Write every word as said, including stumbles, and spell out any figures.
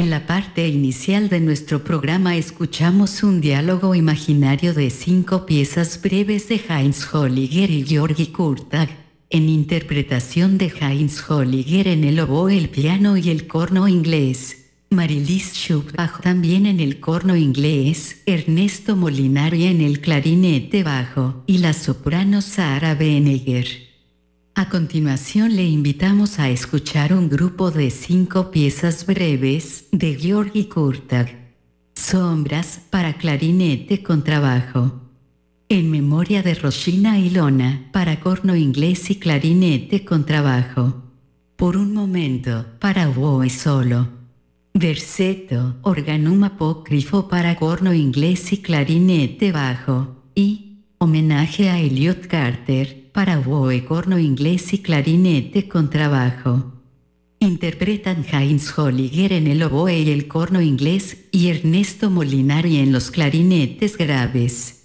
En la parte inicial de nuestro programa escuchamos un diálogo imaginario de cinco piezas breves de Heinz Holliger y Georgi Kurtag, en interpretación de Heinz Holliger en el oboe, el piano y el corno inglés, Marilis Schubach también en el corno inglés, Ernesto Molinari en el clarinete bajo y la soprano Sara Benegger. A continuación le invitamos a escuchar un grupo de cinco piezas breves de Georgi Kurtag. Sombras para clarinete con trabajo. En memoria de Roshina Ilona, para corno inglés y clarinete con trabajo. Por un momento, para oboe solo. Versetto, organum apócrifo para corno inglés y clarinete bajo. Y, homenaje a Elliot Carter, para oboe, corno inglés y clarinete con trabajo. Interpretan Heinz Holliger en el oboe y el corno inglés y Ernesto Molinari en los clarinetes graves.